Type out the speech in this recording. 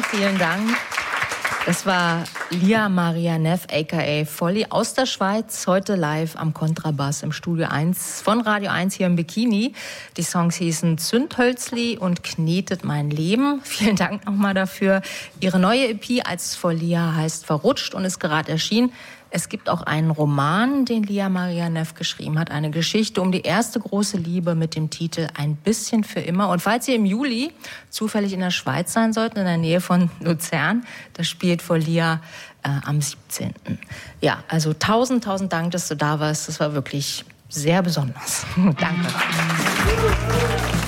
vielen Dank. Das war Lia Maria Neff, a.k.a. Volli, aus der Schweiz, heute live am Kontrabass im Studio 1 von Radio 1 hier im Bikini. Die Songs hießen Zündhölzli und Knetet mein Leben. Vielen Dank nochmal dafür. Ihre neue EP als Vollia heißt Verrutscht und ist gerade erschienen. Es gibt auch einen Roman, den Lia Maria Neff geschrieben hat, eine Geschichte um die erste große Liebe mit dem Titel Ein bisschen für immer. Und falls ihr im Juli zufällig in der Schweiz sein sollten, in der Nähe von Luzern, da spielt Vollia am 17. Ja, also tausend Dank, dass du da warst. Das war wirklich sehr besonders. Danke.